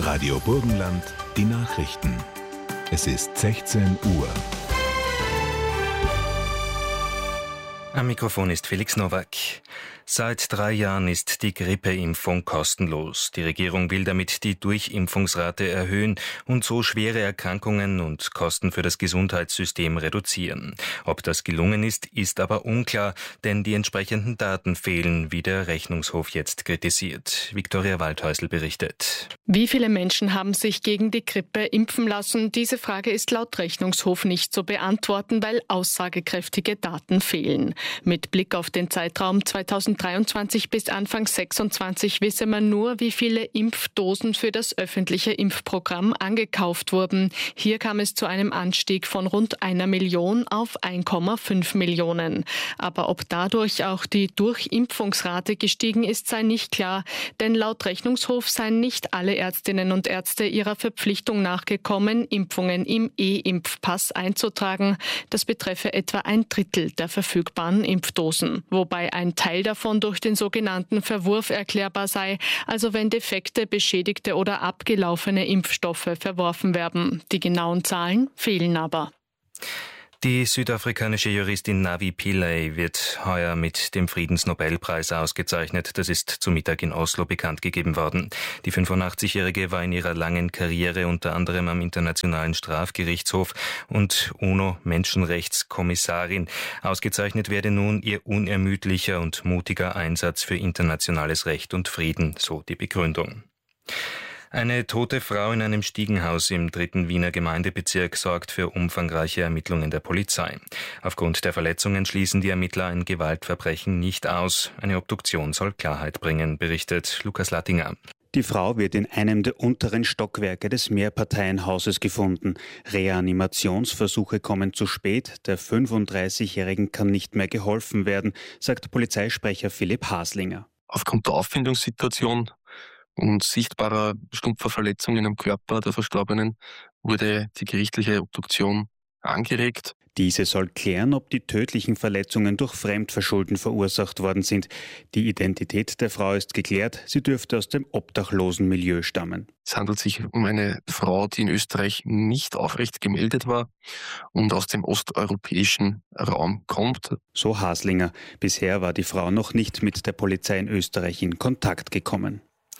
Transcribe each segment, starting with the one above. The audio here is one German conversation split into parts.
Radio Burgenland, die Nachrichten. Es ist 16 Uhr. Am Mikrofon ist Felix Nowak. Seit 3 Jahren ist die Grippeimpfung kostenlos. Die Regierung will damit die Durchimpfungsrate erhöhen und so schwere Erkrankungen und Kosten für das Gesundheitssystem reduzieren. Ob das gelungen ist, ist aber unklar, denn die entsprechenden Daten fehlen, wie der Rechnungshof jetzt kritisiert. Viktoria Waldhäusl berichtet. Wie viele Menschen haben sich gegen die Grippe impfen lassen? Diese Frage ist laut Rechnungshof nicht zu beantworten, weil aussagekräftige Daten fehlen. Mit Blick auf den Zeitraum 2023 bis Anfang 2026 wisse man nur, wie viele Impfdosen für das öffentliche Impfprogramm angekauft wurden. Hier kam es zu einem Anstieg von rund 1 Million auf 1,5 Millionen. Aber ob dadurch auch die Durchimpfungsrate gestiegen ist, sei nicht klar. Denn laut Rechnungshof seien nicht alle Ärztinnen und Ärzte ihrer Verpflichtung nachgekommen, Impfungen im E-Impfpass einzutragen. Das betreffe etwa 1/3 der verfügbaren Impfdosen, wobei ein Teil davon durch den sogenannten Verwurf erklärbar sei, also wenn defekte, beschädigte oder abgelaufene Impfstoffe verworfen werden. Die genauen Zahlen fehlen aber. Die südafrikanische Juristin Navi Pillay wird heuer mit dem Friedensnobelpreis ausgezeichnet. Das ist zu Mittag in Oslo bekannt gegeben worden. Die 85-Jährige war in ihrer langen Karriere unter anderem am Internationalen Strafgerichtshof und UNO-Menschenrechtskommissarin. Ausgezeichnet werde nun ihr unermüdlicher und mutiger Einsatz für internationales Recht und Frieden, so die Begründung. Eine tote Frau in einem Stiegenhaus im 3. Wiener Gemeindebezirk sorgt für umfangreiche Ermittlungen der Polizei. Aufgrund der Verletzungen schließen die Ermittler ein Gewaltverbrechen nicht aus. Eine Obduktion soll Klarheit bringen, berichtet Lukas Lattinger. Die Frau wird in einem der unteren Stockwerke des Mehrparteienhauses gefunden. Reanimationsversuche kommen zu spät. Der 35-Jährigen kann nicht mehr geholfen werden, sagt Polizeisprecher Philipp Haslinger. Aufgrund der Auffindungssituation und sichtbarer stumpfer Verletzungen am Körper der Verstorbenen wurde die gerichtliche Obduktion angeregt. Diese soll klären, ob die tödlichen Verletzungen durch Fremdverschulden verursacht worden sind. Die Identität der Frau ist geklärt. Sie dürfte aus dem obdachlosen Milieu stammen. Es handelt sich um eine Frau, die in Österreich nicht aufrecht gemeldet war und aus dem osteuropäischen Raum kommt. So Haslinger. Bisher war die Frau noch nicht mit der Polizei in Österreich in Kontakt gekommen.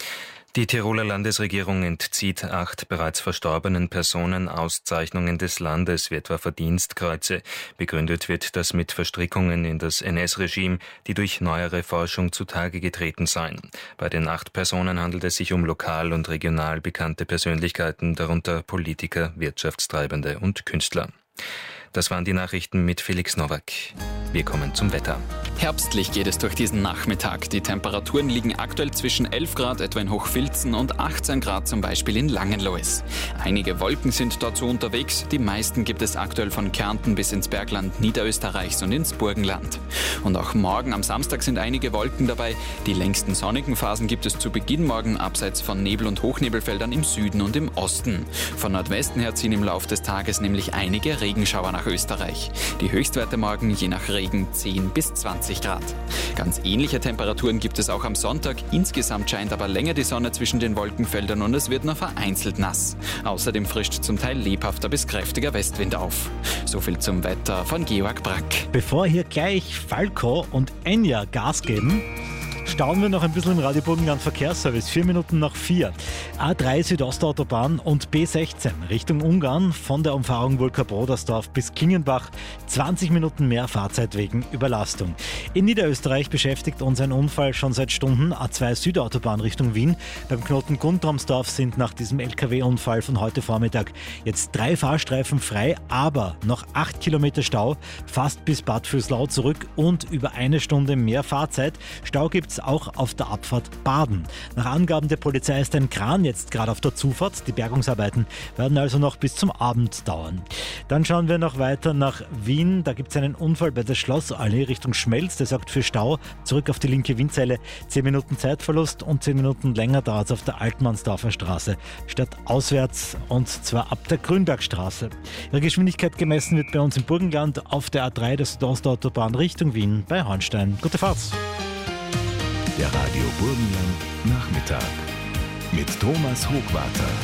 Die Tiroler Landesregierung entzieht 8 bereits verstorbenen Personen Auszeichnungen des Landes, wie etwa Verdienstkreuze. Begründet wird das mit Verstrickungen in das NS-Regime, die durch neuere Forschung zutage getreten seien. Bei den 8 Personen handelt es sich um lokal und regional bekannte Persönlichkeiten, darunter Politiker, Wirtschaftstreibende und Künstler. Das waren die Nachrichten mit Felix Nowak. Wir kommen zum Wetter. Herbstlich geht es durch diesen Nachmittag. Die Temperaturen liegen aktuell zwischen 11 Grad etwa in Hochfilzen und 18 Grad zum Beispiel in Langenlois. Einige Wolken sind dazu unterwegs. Die meisten gibt es aktuell von Kärnten bis ins Bergland Niederösterreichs und ins Burgenland. Und auch morgen am Samstag sind einige Wolken dabei. Die längsten sonnigen Phasen gibt es zu Beginn morgen abseits von Nebel- und Hochnebelfeldern im Süden und im Osten. Von Nordwesten her ziehen im Laufe des Tages nämlich einige Regenschauer nach Österreich. Die Höchstwerte morgen je nach Regen 10 bis 20 Grad. Ganz ähnliche Temperaturen gibt es auch am Sonntag. Insgesamt scheint aber länger die Sonne zwischen den Wolkenfeldern und es wird nur vereinzelt nass. Außerdem frischt zum Teil lebhafter bis kräftiger Westwind auf. Soviel zum Wetter von Georg Brack. Bevor hier gleich Falco und Enya Gas geben, staunen wir noch ein bisschen im Radio Burgenland Verkehrsservice. 4 Minuten nach 4. A3 Südostautobahn und B16 Richtung Ungarn von der Umfahrung Wulka-Brodersdorf bis Klingenbach. 20 Minuten mehr Fahrzeit wegen Überlastung. In Niederösterreich beschäftigt uns ein Unfall schon seit Stunden. A2 Südautobahn Richtung Wien. Beim Knoten Guntramsdorf sind nach diesem LKW-Unfall von heute Vormittag jetzt 3 Fahrstreifen frei, aber noch 8 Kilometer Stau, fast bis Bad Vöslau zurück und über 1 Stunde mehr Fahrzeit. Stau gibt's auch auf der Abfahrt Baden. Nach Angaben der Polizei ist ein Kran jetzt gerade auf der Zufahrt. Die Bergungsarbeiten werden also noch bis zum Abend dauern. Dann schauen wir noch weiter nach Wien. Da gibt es einen Unfall bei der Schlossallee Richtung Schmelz. Der sorgt für Stau. Zurück auf die linke Windseile. 10 Minuten Zeitverlust und 10 Minuten länger dauert es auf der Altmannsdorfer Straße statt auswärts, und zwar ab der Grünbergstraße. Ihre Geschwindigkeit gemessen wird bei uns im Burgenland auf der A3 der Südostautobahn Richtung Wien bei Hornstein. Gute Fahrt! Der Radio Burgenland Nachmittag mit Thomas Hochwarter.